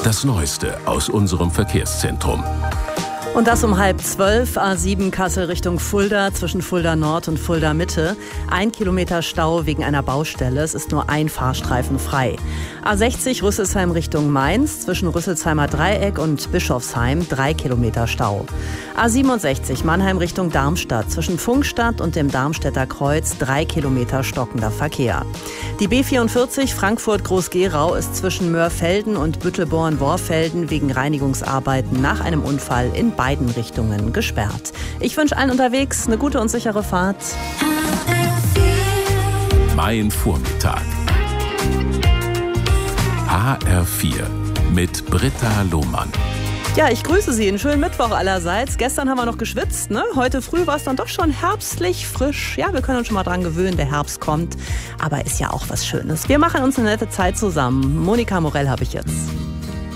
Das Neueste aus unserem Verkehrszentrum. Und das um 11:30, A7 Kassel Richtung Fulda, zwischen Fulda Nord und Fulda Mitte. 1 Kilometer Stau wegen einer Baustelle. Es ist nur ein Fahrstreifen frei. A60 Rüsselsheim Richtung Mainz, zwischen Rüsselsheimer Dreieck und Bischofsheim 3 Kilometer Stau. A67 Mannheim Richtung Darmstadt, zwischen Funkstadt und dem Darmstädter Kreuz 3 Kilometer stockender Verkehr. Die B44 Frankfurt Groß-Gerau ist zwischen Mörfelden und Büttelborn-Worfelden wegen Reinigungsarbeiten nach einem Unfall in beiden Richtungen gesperrt. Ich wünsche allen unterwegs eine gute und sichere Fahrt. Mein Vormittag. HR4 mit Britta Lohmann. Ja, ich grüße Sie. Einen schönen Mittwoch allerseits. Gestern haben wir noch geschwitzt, ne? Heute früh war es dann doch schon herbstlich frisch. Ja, wir können uns schon mal dran gewöhnen, der Herbst kommt. Aber ist ja auch was Schönes. Wir machen uns eine nette Zeit zusammen. Monika Morell habe ich jetzt.